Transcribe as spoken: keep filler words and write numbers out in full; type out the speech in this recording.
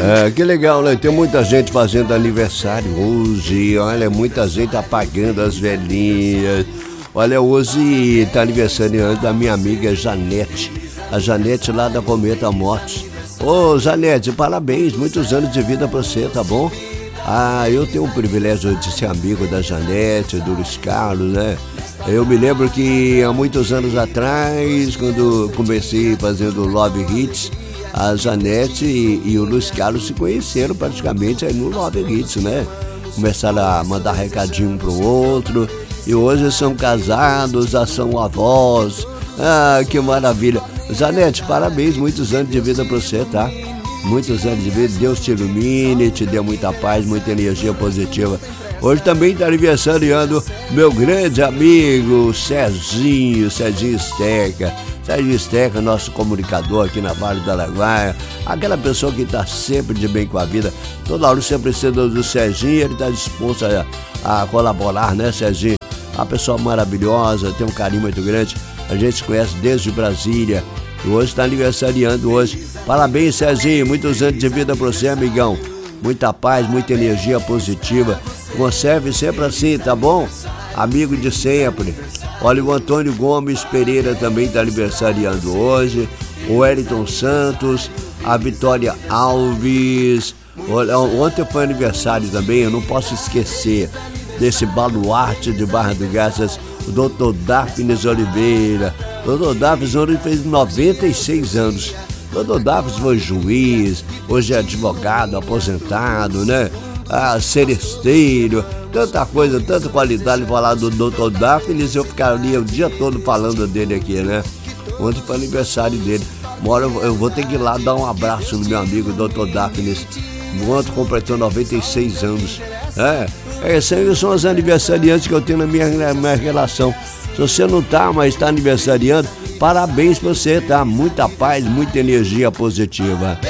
É, que legal, né? Tem muita gente fazendo aniversário hoje. Olha, muita gente apagando as velhinhas. Olha, hoje tá aniversariando da minha amiga Janete. A Janete lá da Cometa Mortes. Ô, Janete, parabéns. Muitos anos de vida pra você, tá bom? Ah, eu tenho o privilégio de ser amigo da Janete, do Luiz Carlos, né? Eu me lembro que há muitos anos atrás, quando comecei fazendo Love Hits, a Janete e, e o Luiz Carlos se conheceram praticamente aí no Love Hits, né? Começaram a mandar recadinho um pro outro e hoje são casados, já são avós. Ah, que maravilha! Janete, parabéns, muitos anos de vida pra você, tá? Muitos anos de vida, Deus te ilumine, te dê muita paz, muita energia positiva. Hoje também está aniversariando meu grande amigo Serginho, Serginho Steca. Serginho Steca, nosso comunicador aqui na Vale do Araguaia, aquela pessoa que está sempre de bem com a vida. Toda hora você precisa do Serginho, ele está disposto a, a colaborar, né, Serginho? Uma pessoa maravilhosa, tem um carinho muito grande. A gente se conhece desde Brasília e hoje está aniversariando hoje. Parabéns, Serginho, muitos anos de vida para você, amigão. Muita paz, muita energia positiva. Conserve sempre assim, tá bom? Amigo de sempre. Olha, o Antônio Gomes Pereira também está aniversariando hoje. O Wellington Santos, a Vitória Alves. Olha, ontem foi aniversário também, eu não posso esquecer desse baluarte de Barra do Garças, o doutor Daphnis Oliveira. O doutor Daphnis Oliveira fez noventa e seis anos. O doutor Daphnis foi juiz, hoje é advogado, aposentado, né? Ah, seresteiro, tanta coisa, tanta qualidade falar do doutor Daphnis, eu ficaria o dia todo falando dele aqui, né? Ontem foi aniversário dele. Uma hora eu vou ter que ir lá dar um abraço no meu amigo doutor Daphnis. Ontem completou noventa e seis anos. É, esses aí são os aniversariantes que eu tenho na minha, na minha relação. Se você não tá, mas está aniversariando, parabéns pra você, tá? Muita paz, muita energia positiva.